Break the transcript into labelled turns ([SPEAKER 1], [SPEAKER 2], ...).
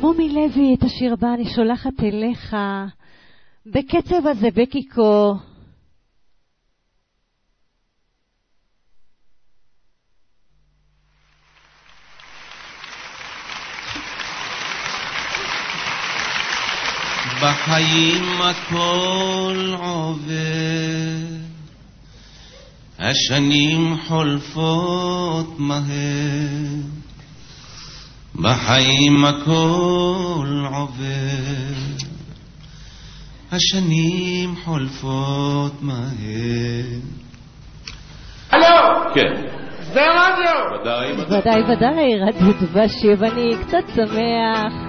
[SPEAKER 1] מומי לוי, את השיר הבא אני שולחת אליך בקצב הזה בקיקו.
[SPEAKER 2] בחיים הכל עובר, השנים חולפות מהר. בחיים הכל עובר, השנים חולפות מהר.
[SPEAKER 3] הלו! כן. זה רדיו!
[SPEAKER 1] ודאי, רדיו דבש, ואני קצת שמח.